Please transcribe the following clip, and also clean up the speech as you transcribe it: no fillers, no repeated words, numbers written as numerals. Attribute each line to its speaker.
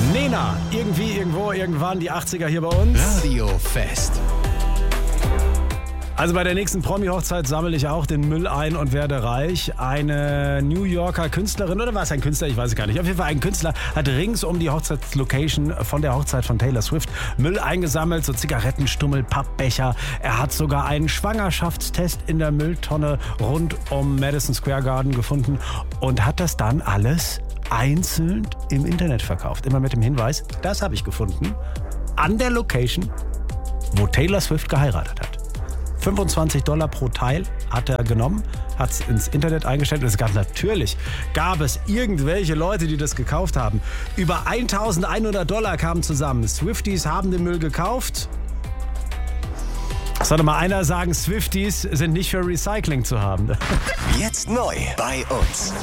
Speaker 1: Nena, irgendwie, irgendwo, irgendwann, die 80er hier bei uns.
Speaker 2: Radio Fest.
Speaker 1: Also bei der nächsten Promi-Hochzeit sammle ich auch den Müll ein und werde reich. Eine New Yorker Künstlerin, oder war es ein Künstler? Ich weiß es gar nicht. Auf jeden Fall ein Künstler hat rings um die Hochzeitslocation von der Hochzeit von Taylor Swift Müll eingesammelt, so Zigarettenstummel, Pappbecher. Er hat sogar einen Schwangerschaftstest in der Mülltonne rund um Madison Square Garden gefunden und hat das dann alles einzeln im Internet verkauft. Immer mit dem Hinweis, das habe ich gefunden, an der Location, wo Taylor Swift geheiratet hat. $25 pro Teil hat er genommen, hat es ins Internet eingestellt. Und es gab natürlich irgendwelche Leute, die das gekauft haben. Über $1.100 kamen zusammen. Swifties haben den Müll gekauft. Sollte mal einer sagen, Swifties sind nicht für Recycling zu haben.
Speaker 2: Jetzt neu bei uns.